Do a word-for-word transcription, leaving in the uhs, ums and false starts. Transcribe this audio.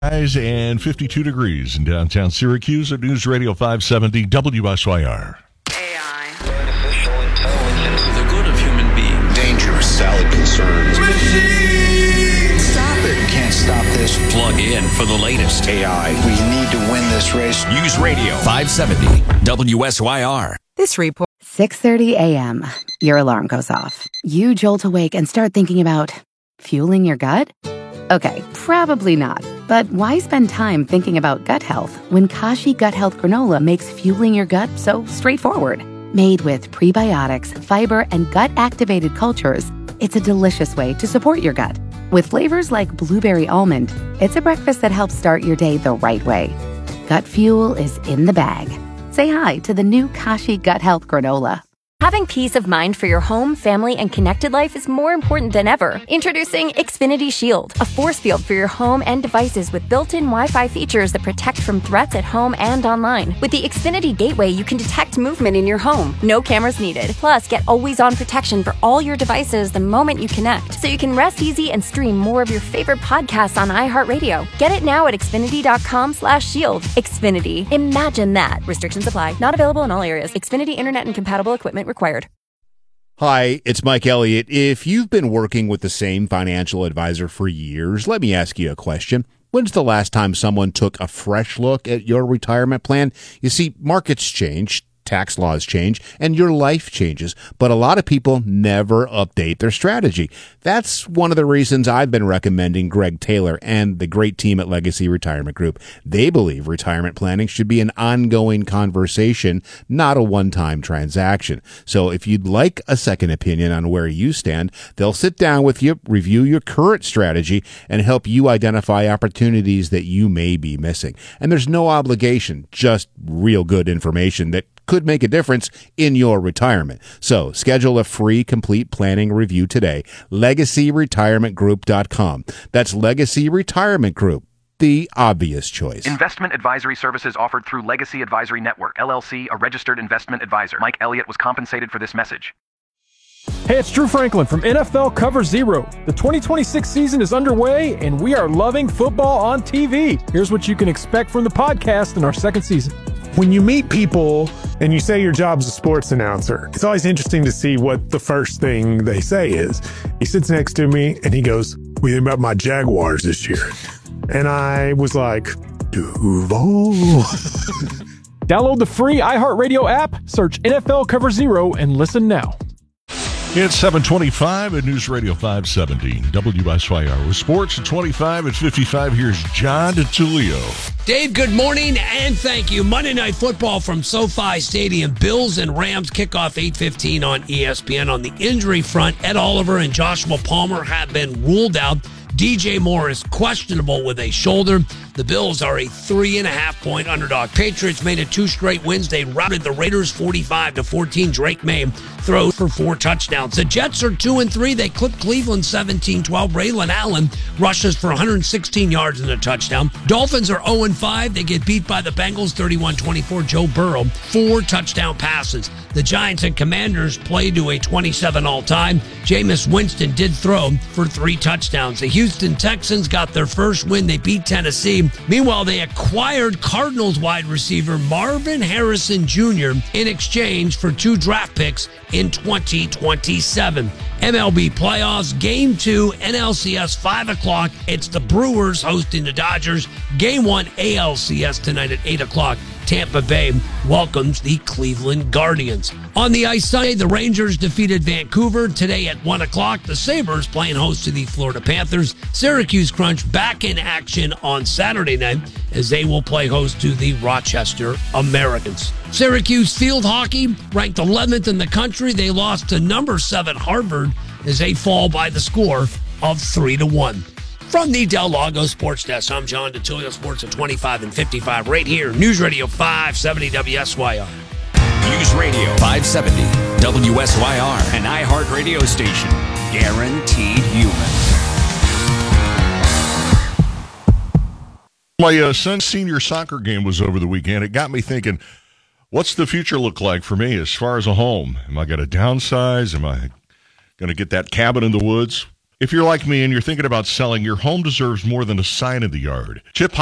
And fifty-two degrees in downtown Syracuse at News Radio five seventy W S Y R. A I. Artificial intelligence. For the good of human beings. Dangerous. Valid concerns. Machine! Stop it. Can't stop this. Plug in for the latest. A I. We need to win this race. News Radio five seventy W S Y R. This report. six thirty a.m. Your alarm goes off. You jolt awake and start thinking about fueling your gut? Okay, probably not. But why spend time thinking about gut health when Kashi Gut Health Granola makes fueling your gut so straightforward? Made with prebiotics, fiber, and gut-activated cultures, it's a delicious way to support your gut. With flavors like blueberry almond, it's a breakfast that helps start your day the right way. Gut fuel is in the bag. Say hi to the new Kashi Gut Health Granola. Having peace of mind for your home, family, and connected life is more important than ever. Introducing Xfinity Shield, a force field for your home and devices with built-in Wi-Fi features that protect from threats at home and online. With the Xfinity Gateway, you can detect movement in your home. No cameras needed. Plus, get always-on protection for all your devices the moment you connect, so you can rest easy and stream more of your favorite podcasts on iHeartRadio. Get it now at Xfinity.com slash shield. Xfinity. Imagine that. Restrictions apply. Not available in all areas. Xfinity Internet and compatible equipment required. Hi, it's Mike Elliott. If you've been working with the same financial advisor for years, let me ask you a question. When's the last time someone took a fresh look at your retirement plan? You see, markets change, tax laws change, and your life changes, but a lot of people never update their strategy. That's one of the reasons I've been recommending Greg Taylor and the great team at Legacy Retirement Group. They believe retirement planning should be an ongoing conversation, not a one-time transaction. So if you'd like a second opinion on where you stand, they'll sit down with you, review your current strategy, and help you identify opportunities that you may be missing. And there's no obligation, just real good information that could make a difference in your retirement. So schedule a free complete planning review today. legacy retirement group dot com. That's Legacy Retirement Group, the obvious choice. Investment advisory services offered through Legacy Advisory Network, L L C, a registered investment advisor. Mike Elliott was compensated for this message. Hey, it's Drew Franklin from N F L Cover Zero. The twenty twenty-six season is underway, and we are loving football on T V. Here's what you can expect from the podcast in our second season. When you meet people and you say your job's a sports announcer, it's always interesting to see what the first thing they say is. He sits next to me and he goes, "What do you think about my Jaguars this year?" And I was like, Duval. Download the free iHeartRadio app, search N F L Cover Zero, and listen now. It's seven twenty-five at News Radio five seventy W S Y R. With sports at twenty-five and fifty-five, here's John DeTulio. Dave, good morning and thank you. Monday Night Football from SoFi Stadium. Bills and Rams kick off eight fifteen on E S P N. On the injury front, Ed Oliver and Joshua Palmer have been ruled out. D J Moore is questionable with a shoulder. The Bills are a three and a half point underdog. Patriots made it two straight wins. They routed the Raiders forty-five to fourteen. Drake May throws for four touchdowns. The Jets are two and three. They clipped Cleveland seventeen twelve. Raylan Allen rushes for one hundred sixteen yards and a touchdown. Dolphins are oh and five. They get beat by the Bengals thirty-one twenty-four. Joe Burrow, four touchdown passes. The Giants and Commanders played to a twenty-seven all-time. Jameis Winston did throw for three touchdowns. The Houston Texans got their first win. They beat Tennessee. Meanwhile, they acquired Cardinals wide receiver Marvin Harrison Junior in exchange for two draft picks in twenty twenty-seven. M L B playoffs, game two, N L C S, five o'clock. It's the Brewers hosting the Dodgers. Game one, A L C S tonight at eight o'clock. Tampa Bay welcomes the Cleveland Guardians. On the ice Sunday, the Rangers defeated Vancouver. Today at one o'clock, the Sabres playing host to the Florida Panthers. Syracuse Crunch back in action on Saturday night as they will play host to the Rochester Americans. Syracuse field hockey ranked eleventh in the country. They lost to number seven Harvard as they fall by the score of three to one. From the Del Lago Sports Desk, I'm John DeTulio, Sports at twenty-five and fifty-five, right here, News Radio five seventy W S Y R. News Radio five seventy W S Y R, an iHeart radio station, guaranteed human. My uh, son's senior soccer game was over the weekend. It got me thinking, what's the future look like for me as far as a home? Am I going to downsize? Am I going to get that cabin in the woods? If you're like me and you're thinking about selling, your home deserves more than a sign in the yard. Chip